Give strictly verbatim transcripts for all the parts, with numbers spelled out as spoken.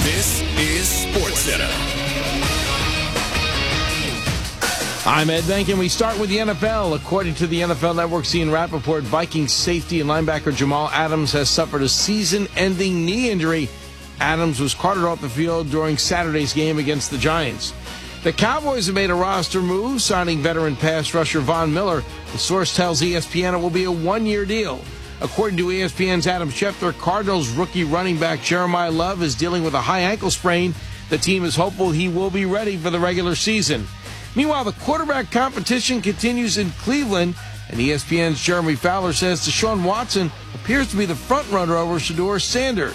This is SportsCenter. I'm Ed Benk, and we start with the N F L. According to the N F L Network's Ian Rappaport, Vikings safety and linebacker Jamal Adams has suffered a season-ending knee injury. Adams was carted off the field during Saturday's game against the Giants. The Cowboys have made a roster move, signing veteran pass rusher Von Miller. The source tells E S P N it will be a one-year deal. According to E S P N's Adam Schefter, Cardinals rookie running back Jeremiah Love is dealing with a high ankle sprain. The team is hopeful he will be ready for the regular season. Meanwhile, the quarterback competition continues in Cleveland, and E S P N's Jeremy Fowler says Deshaun Watson appears to be the front-runner over Shedeur Sanders.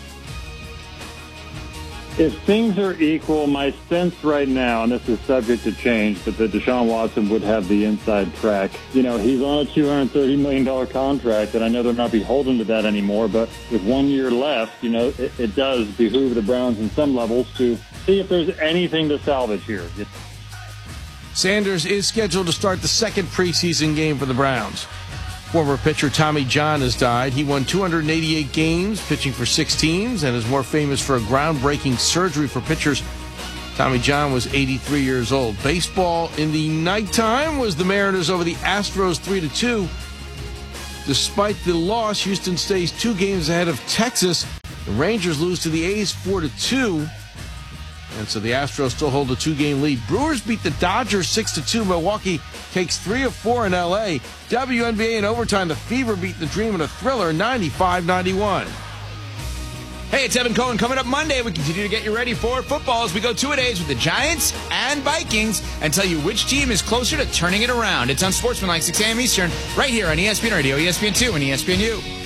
If things are equal, my sense right now, and this is subject to change, but that Deshaun Watson would have the inside track. You know, he's on a two hundred thirty million dollars contract, and I know they're not beholden to that anymore, but with one year left, you know, it, it does behoove the Browns in some levels to see if there's anything to salvage here. Sanders is scheduled to start the second preseason game for the Browns. Former pitcher Tommy John has died. He won two hundred eighty-eight games, pitching for six teams, and is more famous for a groundbreaking surgery for pitchers. Tommy John was eighty-three years old. Baseball in the nighttime was the Mariners over the Astros three to two. Despite the loss, Houston stays two games ahead of Texas. The Rangers lose to the A's four to two. And so the Astros still hold a two-game lead. Brewers beat the Dodgers six to two. Milwaukee takes three of four in L A. W N B A in overtime, the Fever beat the Dream in a thriller ninety-five ninety-one. Hey, it's Evan Cohen. Coming up Monday, we continue to get you ready for football as we go two-a-days with the Giants and Vikings and tell you which team is closer to turning it around. It's on Sportsmanlike, six a.m. Eastern, right here on E S P N Radio, E S P N two, and E S P N U.